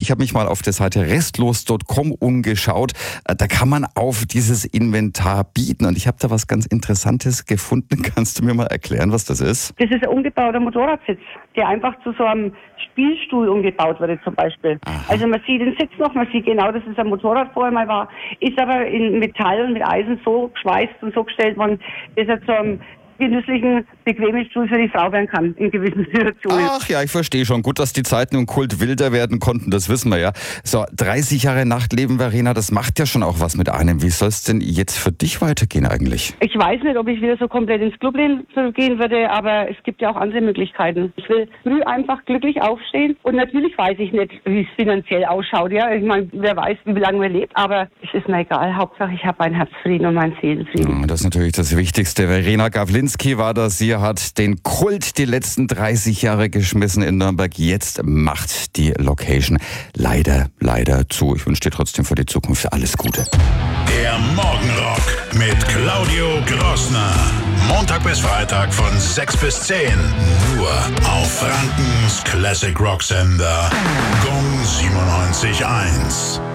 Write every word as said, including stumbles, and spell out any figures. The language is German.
ich habe mich mal auf der Seite restlos Punkt com umgeschaut. Da kann man auf dieses Inventar bieten und ich habe da was ganz Interessantes gefunden. Kannst du mir mal erklären, was das ist? Das ist ein umgebauter Motorradsitz, der einfach zu so einem Spielstuhl umgebaut wurde zum Beispiel. Aha. Also man sieht den Sitz noch, man sieht genau, dass es ein Motorrad vorher mal war, ist aber in Metall und mit Eisen so geschweißt und so gestellt worden, dass er zu einem genüsslichen, bequemen Stuhl für die Frau werden kann, in gewissen Situationen. Ach ja, ich verstehe schon. Gut, dass die Zeiten im Kult wilder werden konnten, das wissen wir ja. So, dreißig Jahre Nachtleben, Verena, das macht ja schon auch was mit einem. Wie soll es denn jetzt für dich weitergehen eigentlich? Ich weiß nicht, ob ich wieder so komplett ins Clubleben zurückgehen würde, aber es gibt ja auch andere Möglichkeiten. Ich will früh einfach glücklich aufstehen und natürlich weiß ich nicht, wie es finanziell ausschaut. Ja, ich meine, wer weiß, wie lange man lebt, aber es ist mir egal. Hauptsache, ich habe meinen Herzfrieden und meinen Seelenfrieden. Ja, das ist natürlich das Wichtigste. Verena Gawlinski war das. Sie hat den Kult die letzten dreißig Jahre geschmissen in Nürnberg. Jetzt macht die Location leider, leider zu. Ich wünsche dir trotzdem für die Zukunft alles Gute. Der Morgenrock mit Claudio Grossner. Montag bis Freitag von sechs bis zehn. Nur auf Frankens Classic Rock Sender. Gong siebenundneunzig Komma eins.